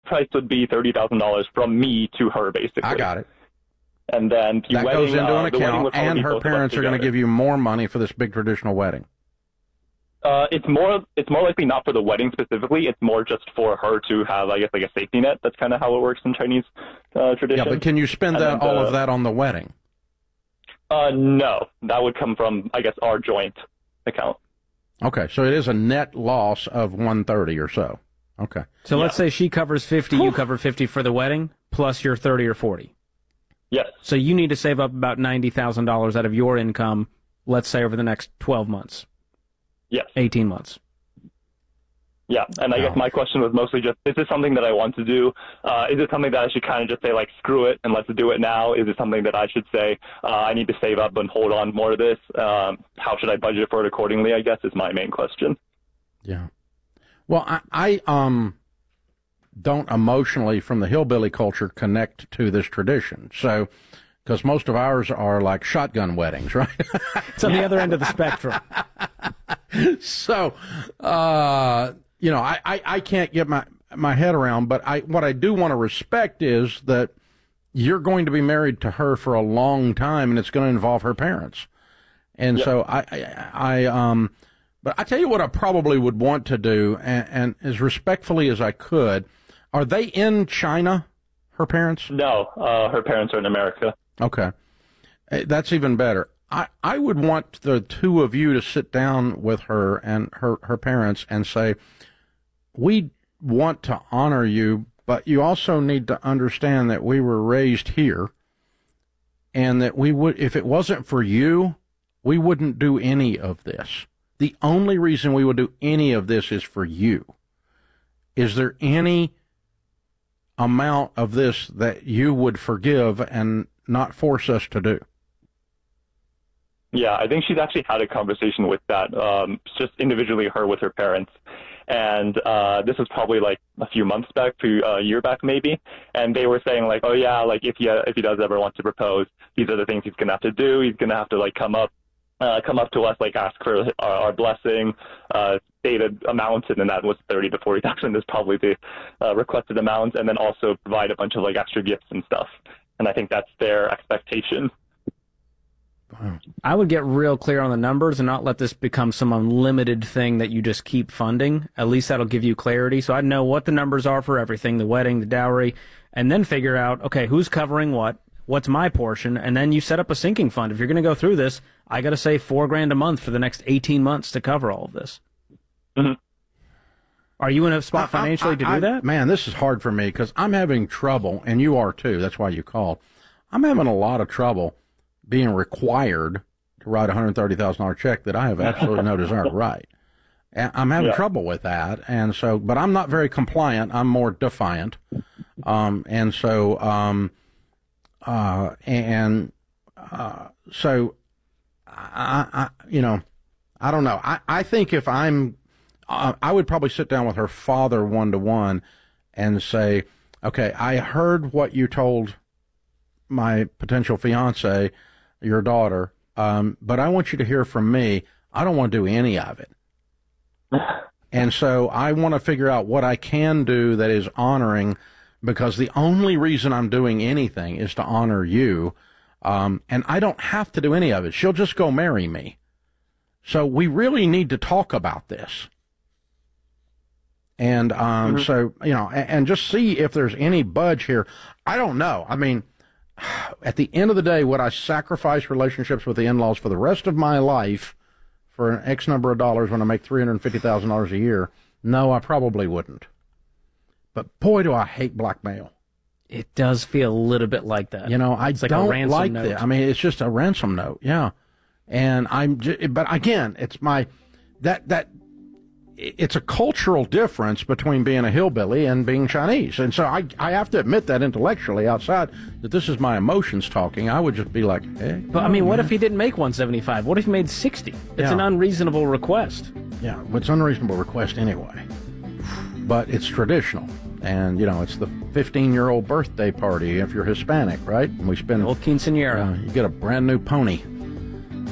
price would be $30,000 from me to her, basically. I got it. And then that goes into an account, and her parents are going to give you more money for this big traditional wedding. It's more likely not for the wedding specifically. It's more just for her to have, I guess, like a safety net. That's kind of how it works in Chinese tradition. Yeah, but can you spend all of that on the wedding? No, that would come from, I guess, our joint account. Okay, so it is a net loss of $130 or so. Okay. So let's say she covers 50, you cover 50 for the wedding, plus your 30 or 40. Yes. So you need to save up about $90,000 out of your income, let's say over the next 12 months. Yes. 18 months. Yeah, and I guess my question was mostly just, is this something that I want to do? Is it something that I should kind of just say, like, screw it and let's do it now? Is it something that I should say, I need to save up and hold on more of this? How should I budget for it accordingly, I guess, is my main question. Yeah. Well, I don't emotionally, from the hillbilly culture, connect to this tradition. So, because most of ours are like shotgun weddings, right? It's on the other end of the spectrum. So, you know, I can't get my head around, but what I do want to respect is that you're going to be married to her for a long time, and it's going to involve her parents. And so but I tell you what I probably would want to do, and as respectfully as I could, are they in China, her parents? No, her parents are in America. Okay. That's even better. I would want the two of you to sit down with her and her parents and say, we want to honor you, but you also need to understand that we were raised here, and that we would, if it wasn't for you, we wouldn't do any of this. The only reason we would do any of this is for you. Is there any amount of this that you would forgive and not force us to do? Yeah, I think she's actually had a conversation with that, just individually her with her parents. And this was probably like a few months back, a year back maybe. And they were saying like, oh yeah, like if he does ever want to propose, these are the things he's going to have to do. He's going to have to like come up to us, like ask for our blessing, stated amount, and then that was 30 to 40,000 is probably the requested amount, and then also provide a bunch of like extra gifts and stuff. And I think that's their expectation. I would get real clear on the numbers and not let this become some unlimited thing that you just keep funding. At least that'll give you clarity. So I'd know what the numbers are for everything, the wedding, the dowry, and then figure out, okay, who's covering what's my portion, and then you set up a sinking fund. If you're going to go through this, I got to save $4,000 a month for the next 18 months to cover all of this. Mm-hmm. Are you in a spot financially to do that? Man, this is hard for me because I'm having trouble, and you are too. That's why you called. I'm having a lot of trouble being required to write a $130,000 check that I have absolutely no desire to write. And I'm having trouble with that, and so, but I'm not very compliant. I'm more defiant, and so, so, you know, I don't know. I think if I would probably sit down with her father one-to-one and say, okay, I heard what you told my potential fiance, your daughter, but I want you to hear from me. I don't want to do any of it. And so I want to figure out what I can do that is honoring, because the only reason I'm doing anything is to honor you. And I don't have to do any of it. She'll just go marry me. So we really need to talk about this. And so, you know, and just see if there's any budge here. I don't know. I mean, at the end of the day, would I sacrifice relationships with the in-laws for the rest of my life for an X number of dollars when I make $350,000 a year? No, I probably wouldn't. But boy, do I hate blackmail. It does feel a little bit like that. You know, I like don't a ransom like note. that. I mean, it's just a ransom note, yeah. And but again, it's it's a cultural difference between being a hillbilly and being Chinese. And so I have to admit that intellectually, outside that this is my emotions talking, I would just be like, hey. But I mean, what if he didn't make 175? What if he made 60? It's an unreasonable request. Yeah, it's an unreasonable request anyway. But it's traditional. And, you know, it's the 15-year-old birthday party if you're Hispanic, right? And we spend... Old quinceañera. You get a brand new pony.